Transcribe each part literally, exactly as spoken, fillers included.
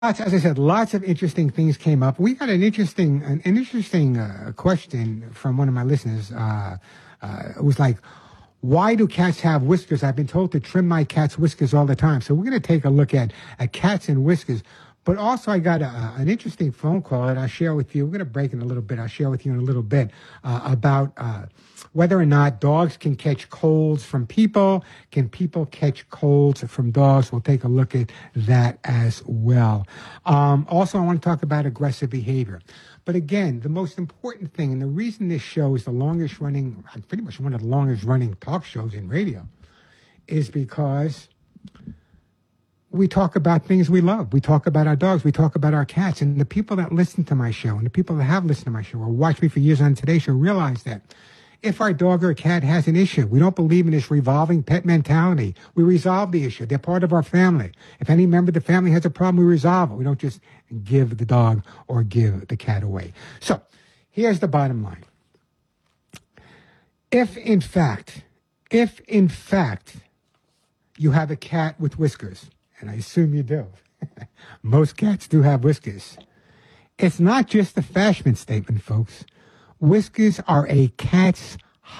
As I said, lots of interesting things came up. We got an interesting, an, an interesting uh, question from one of my listeners. Uh, uh, it was like, why do cats have whiskers? I've been told to trim my cat's whiskers all the time. So we're going to take a look at, at cats and whiskers. But also I got a, an interesting phone call that I'll share with you. We're going to break in a little bit. I'll share with you in a little bit uh, about uh, whether or not dogs can catch colds from people. Can people catch colds from dogs? We'll take a look at that as well. Um, also, I want to talk about aggressive behavior. But again, the most important thing, and the reason this show is the longest running, pretty much one of the longest running talk shows in radio, is because we talk about things we love. We talk about our dogs. We talk about our cats. And the people that listen to my show and the people that have listened to my show or watched me for years on Today Show realize that if our dog or cat has an issue, we don't believe in this revolving pet mentality. We resolve the issue. They're part of our family. If any member of the family has a problem, we resolve it. We don't just give the dog or give the cat away. So here's the bottom line. If in fact, if in fact you have a cat with whiskers, and I assume you do. Most cats do have whiskers. It's not just a fashion statement, folks. Whiskers are a cat's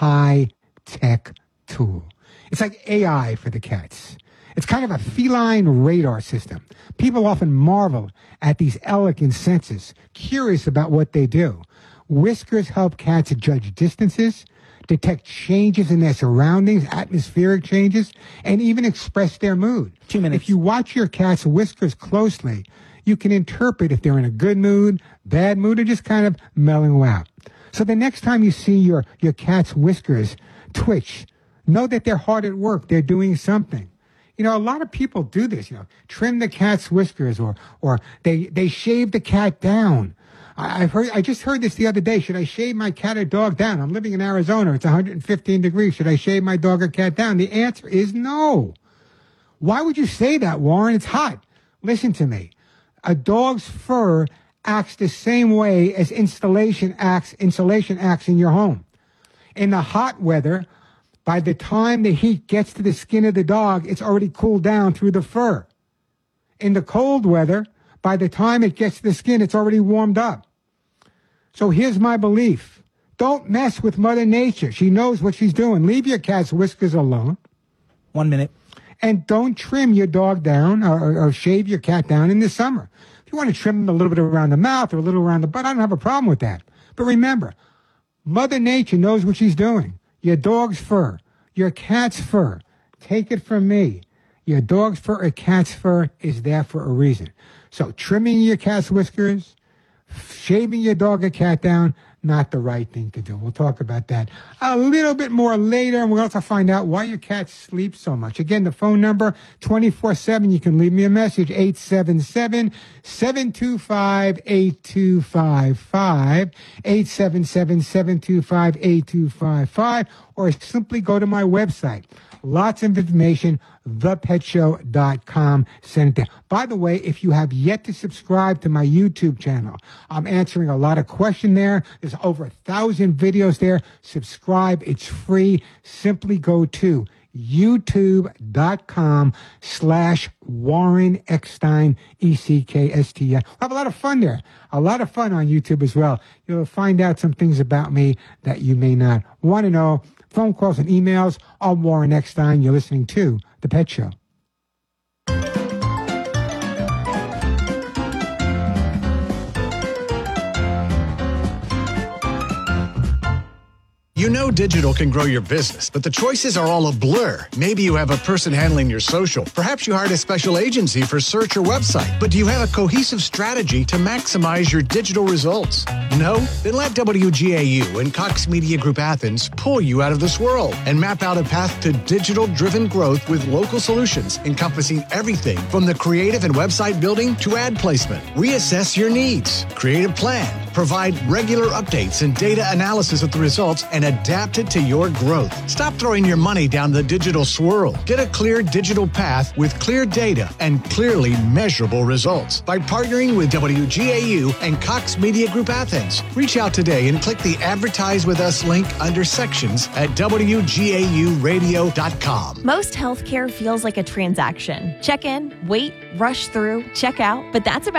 high-tech tool. It's like A I for the cats. It's kind of a feline radar system. People often marvel at these elegant senses, curious about what they do. Whiskers help cats judge distances, detect changes in their surroundings, atmospheric changes, and even express their mood. Two minutes. If you watch your cat's whiskers closely, you can interpret if they're in a good mood, bad mood, or just kind of mellow out. So the next time you see your, your cat's whiskers twitch, know that they're hard at work. They're doing something. You know, a lot of people do this, you know, trim the cat's whiskers or, or they, they shave the cat down. I've heard, I just heard this the other day. Should I shave my cat or dog down? I'm living in Arizona. It's one hundred fifteen degrees. Should I shave my dog or cat down? The answer is no. Why would you say that, Warren? It's hot. Listen to me. A dog's fur acts the same way as insulation acts, insulation acts in your home. In the hot weather, by the time the heat gets to the skin of the dog, it's already cooled down through the fur. In the cold weather, by the time it gets to the skin, it's already warmed up. So here's my belief. Don't mess with Mother Nature. She knows what she's doing. Leave your cat's whiskers alone. One minute. And don't trim your dog down or, or shave your cat down in the summer. If you want to trim them a little bit around the mouth or a little around the butt, I don't have a problem with that. But remember, Mother Nature knows what she's doing. Your dog's fur, your cat's fur, take it from me. Your dog's fur or cat's fur is there for a reason. So trimming your cat's whiskers, shaving your dog or cat down, not the right thing to do. We'll talk about that a little bit more later, and we'll also find out why your cat sleeps so much. Again, the phone number, twenty-four seven. You can leave me a message, eight seven seven, seven two five, eight two five five, eight seven seven, seven two five, eight two five five, or simply go to my website. Lots of information, the pet show dot com. Send it there. By the way, if you have yet to subscribe to my YouTube channel, I'm answering a lot of questions there. There's over a thousand videos there. Subscribe. It's free. Simply go to youtube.com slash Warren Eckstein, E C K S T I. We'll have a lot of fun there. A lot of fun on YouTube as well. You'll find out some things about me that you may not want to know. Phone calls and emails. I'm Warren Eckstein. You're listening to The Pet Show. You know digital can grow your business, but the choices are all a blur. Maybe you have a person handling your social. Perhaps you hired a special agency for search or website. But do you have a cohesive strategy to maximize your digital results? No? Then let W G A U and Cox Media Group Athens pull you out of this world and map out a path to digital-driven growth with local solutions encompassing everything from the creative and website building to ad placement. Reassess your needs, create a plan, Provide regular updates and data analysis of the results and adapt it to your growth. Stop throwing your money down the digital swirl. Get a clear digital path with clear data and clearly measurable results by partnering with W G A U and Cox Media Group Athens. Reach out today and click the Advertise with Us link under sections at W G A U radio dot com. Most healthcare feels like a transaction. Check in, wait, rush through, check out, but that's about